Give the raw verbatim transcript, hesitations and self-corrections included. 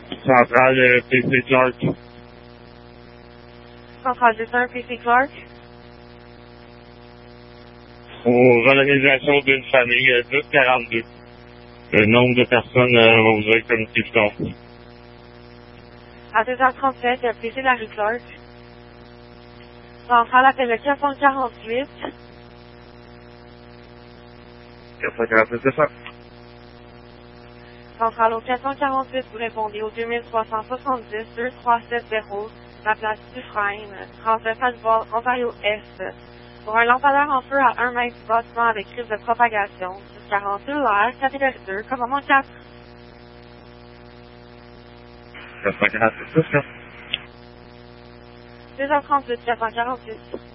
Centrale euh, P C Clark. Centrale deux cent un P C Clark. Aux organisations d'une famille, euh, dix quarante-deux. Le nombre de personnes euh, va vous dire communiquer plus tard. À deux heures trente-sept, P C de la rue Clark. Centrale appelle le quatre cent quarante-huit. quatre cent quarante-huit, c'est ça. Centrale au quatre cent quarante-huit, vous répondez au deux mille trois cent soixante-dix deux trois sept zéro, la place Dufresne, trente-neuf Asbois, Ontario Est. Pour un lampadaire en feu à un mètre du bâtiment avec risque de propagation, six quarante cellulaire, catégorie deux, commandement quatre. quatre cent quarante-huit, c'est ça. deux heures trente-huit, quatre cent quarante-huit.